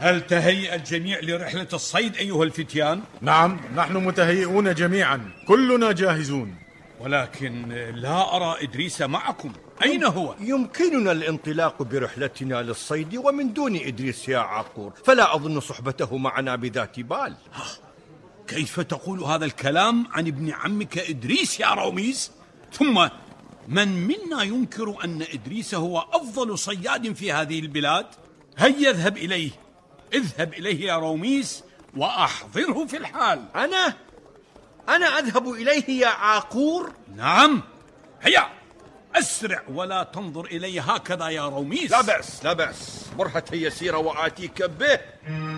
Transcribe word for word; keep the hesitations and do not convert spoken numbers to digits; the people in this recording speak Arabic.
هل تهيأ الجميع لرحلة الصيد أيها الفتيان؟ نعم، نحن متهيئون جميعا، كلنا جاهزون. ولكن لا أرى إدريس معكم، أين هو؟ يمكننا الانطلاق برحلتنا للصيد ومن دون إدريس يا عاقور، فلا أظن صحبته معنا بذات بال. كيف تقول هذا الكلام عن ابن عمك إدريس يا روميز؟ ثم من منا ينكر أن إدريس هو أفضل صياد في هذه البلاد؟ هيا اذهب إليه، اذهب إليه يا روميس وأحضره في الحال. أنا؟ أنا أذهب إليه يا عاقور؟ نعم، هيا أسرع ولا تنظر إلي هكذا يا روميس. لا بأس لا بأس، مرهة يسيرة وآتيك به.